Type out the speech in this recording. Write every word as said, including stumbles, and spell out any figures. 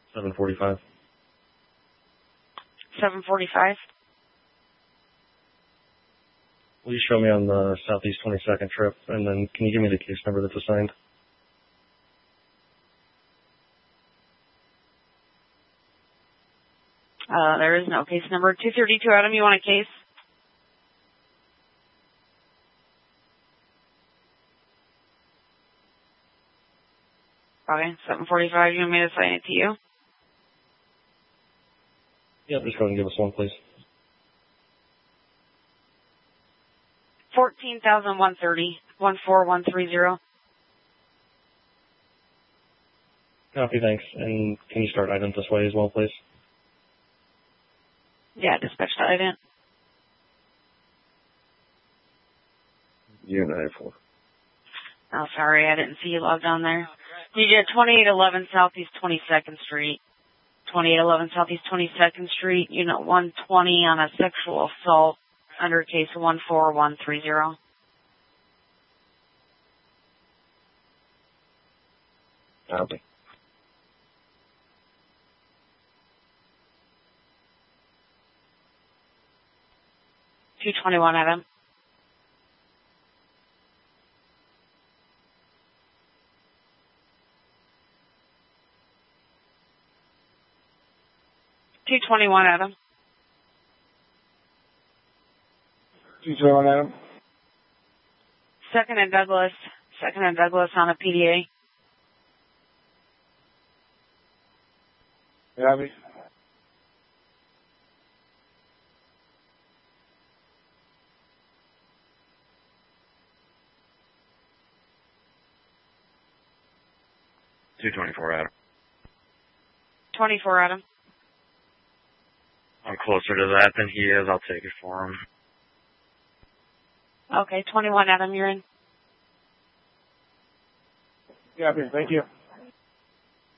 seven forty-five. seven forty-five. Will you show me on the Southeast twenty-second trip, and then can you give me the case number that's assigned? Uh, there is no case number. two thirty-two, Adam, you want a case? Okay, seven forty-five, you want me to assign it to you? Yeah, just go ahead and give us one, please. fourteen thousand one hundred thirty, one four one three zero. Copy, thanks. And can you start ident this way as well, please? Yeah, dispatch to ident. Unit four. Oh, sorry, I didn't see you logged on there. You did twenty-eight eleven Southeast twenty-second Street. twenty-eight eleven Southeast twenty-second Street, Unit one twenty on a sexual assault under case one four one three zero. Copy. two twenty-one, Adam. two twenty-one, Adam. two twenty-one, Adam. Second and Douglas. Second and Douglas on a P D A. Copy. two twenty-four, Adam. twenty-four, Adam. I'm closer to that than he is. I'll take it for him. Okay, twenty-one, Adam, you're in. Copy, thank you.